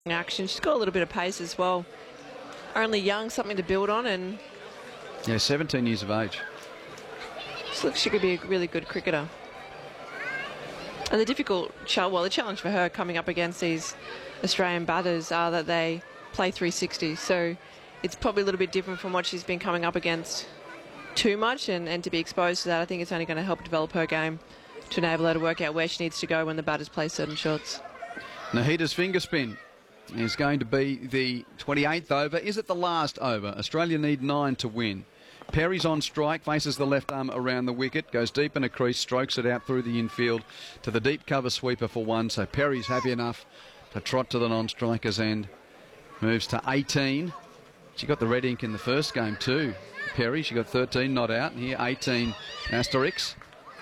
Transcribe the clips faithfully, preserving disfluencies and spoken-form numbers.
action. She's got a little bit of pace as well. Only young, something to build on, and yeah, seventeen years of age. She looks she could be a really good cricketer. And the difficult, well, the challenge for her coming up against these Australian batters are that they play three sixty, so it's probably a little bit different from what she's been coming up against too much, and, and to be exposed to that, I think it's only going to help develop her game to enable her to work out where she needs to go when the batters play certain shots. Nahida's finger spin is going to be the twenty-eighth over. Is it the last over? Australia need nine to win. Perry's on strike, faces the left arm around the wicket, goes deep in a crease, strokes it out through the infield to the deep cover sweeper for one. So Perry's happy enough to trot to the non-striker's end. Moves to eighteen. She got the red ink in the first game too. Perry, she got thirteen not out, and here eighteen asterisks.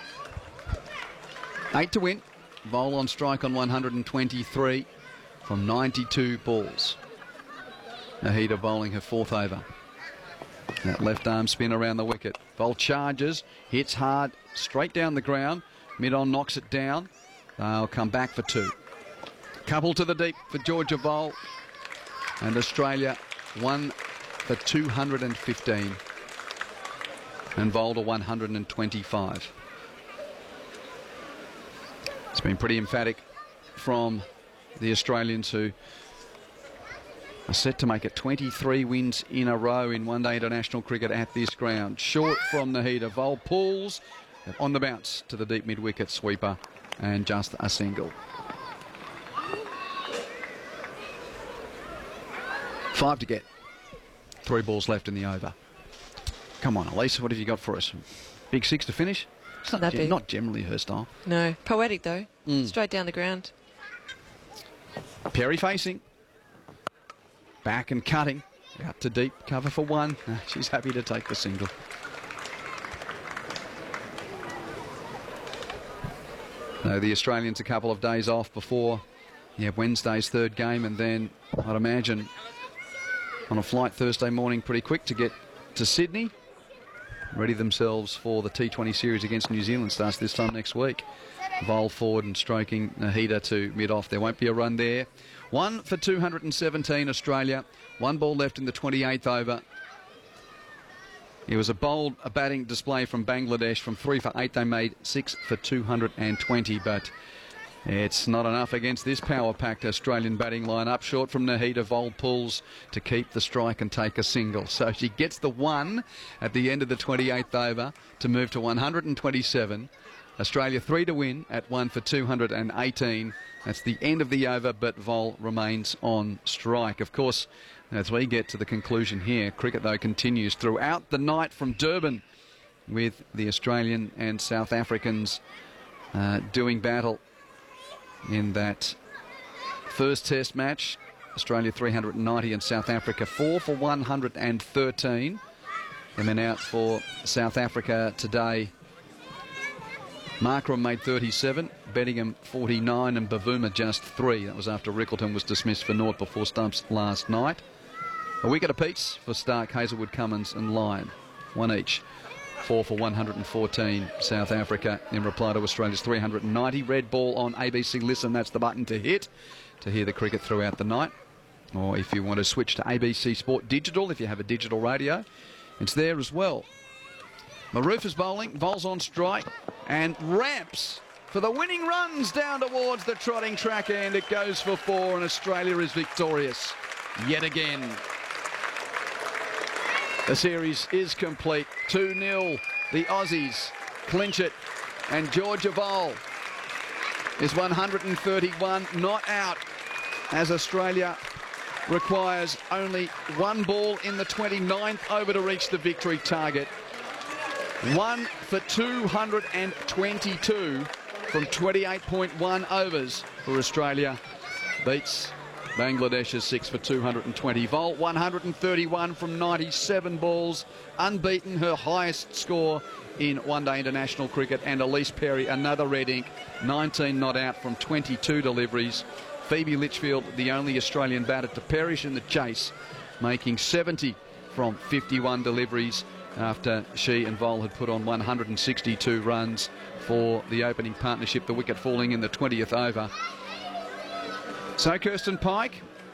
Eight to win. Vol on strike on one hundred twenty-three from ninety-two balls. Nahida bowling her fourth over. That left arm spin around the wicket. Vol charges, hits hard, straight down the ground. Mid-on knocks it down. They'll come back for two. Couple to the deep for Georgia Vol. And Australia one for two hundred fifteen. And Vol to one hundred twenty-five. It's been pretty emphatic from the Australians, who are set to make it twenty-three wins in a row in one-day international cricket at this ground. Short from Nahida. Vol pulls on the bounce to the deep mid-wicket sweeper, and just a single. Five to get. Three balls left in the over. Come on, Elise, what have you got for us? Big six to finish? It's not, gen not generally her style. No. Poetic, though. Mm. Straight down the ground. Perry facing. Back and cutting. Out to deep cover for one. She's happy to take the single. Now, the Australians a couple of days off before yeah, Wednesday's third game, and then I'd imagine on a flight Thursday morning pretty quick to get to Sydney. Ready themselves for the T twenty series against New Zealand. Starts this time next week. Vol forward and stroking Nahida to mid-off. There won't be a run there. One for two hundred seventeen Australia. One ball left in the twenty-eighth over. It was a bold a batting display from Bangladesh. From three for eight they made six for two hundred twenty, but it's not enough against this power-packed Australian batting line-up. Short from Nahida. Vol pulls to keep the strike and take a single. So she gets the one at the end of the twenty-eighth over to move to one hundred twenty-seven. Australia three to win at one for two hundred eighteen. That's the end of the over, but Vol remains on strike. Of course, as we get to the conclusion here, cricket, though, continues throughout the night from Durban, with the Australian and South Africans uh, doing battle in that first test match. Australia three hundred ninety and South Africa four for one hundred thirteen. And then out for South Africa today, Markram made thirty-seven, Bettingham forty-nine, and Bavuma just three. That was after Rickleton was dismissed for naught before stumps last night. A wicket apiece for Stark, Hazelwood, Cummins and Lyon. One each. Four for one hundred fourteen, South Africa, in reply to Australia's three hundred ninety. Red ball on A B C Listen, that's the button to hit to hear the cricket throughout the night. Or if you want to switch to A B C Sport Digital, if you have a digital radio, it's there as well. Maroof is bowling, Vol's on strike, and ramps for the winning runs down towards the trotting track end. It goes for four, and Australia is victorious yet again. The series is complete. two nil. The Aussies clinch it, and Georgia Vol is one hundred thirty-one not out, as Australia requires only one ball in the twenty-ninth over to reach the victory target. One for two hundred twenty-two from twenty-eight point one overs for Australia. Beats Bangladesh's six for two hundred twenty. Vol one hundred thirty-one from ninety-seven balls. Unbeaten, her highest score in one-day international cricket. And Elise Perry, another red ink, nineteen not out from twenty-two deliveries. Phoebe Litchfield, the only Australian batter to perish in the chase, making seventy from fifty-one deliveries after she and Vol had put on one hundred sixty-two runs for the opening partnership, the wicket falling in the twentieth over. So Kirsten Pike